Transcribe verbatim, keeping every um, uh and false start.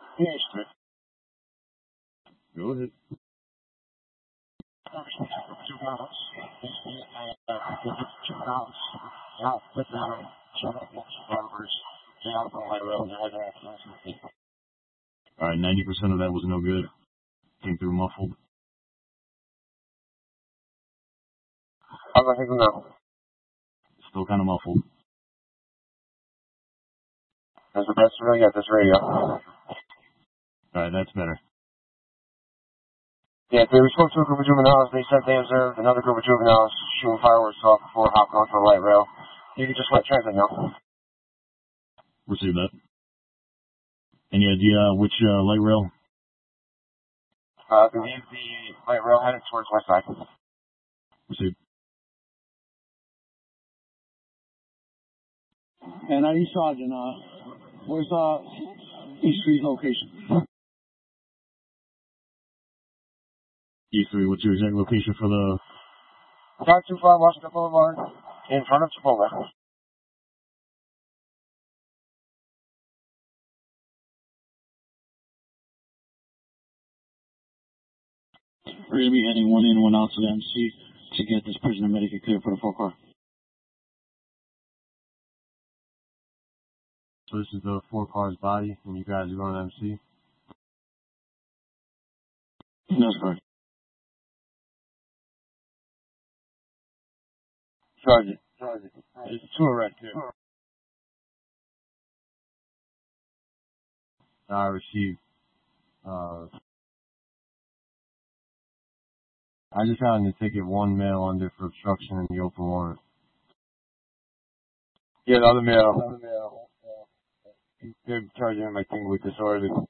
Yeah, sure. Go ahead. Two miles. I uh, two miles. Yeah, put down. Shut up, numbers. Yeah, on my road. All right, ninety percent of that was no good. Came through muffled. How about him now? Still kind of muffled. That's the best radio at this radio. All right, that's better. Yeah, they spoke to a group of juveniles. They said they observed another group of juveniles shooting fireworks off before hopping onto the light rail. You can just let transit know. Receive that. Any idea which uh, light rail? Uh, I believe the light rail headed towards west side. Receive. And I need Sergeant, uh, where's, uh, East Street location? E three, what's your exact location for the... five two five Washington Boulevard, in front of Chipotle. We're going to be heading one in, one out to the M C to get this prisoner medically cleared for the four car. So this is the four cars body, and you guys are going to M C? That's correct. Sergeant, Sergeant, there's two arrests here. I received, uh, I just got in the ticket one male under for obstruction in the open warrant. Yeah, the other male. The other male. They're charging him, I think, with disorder.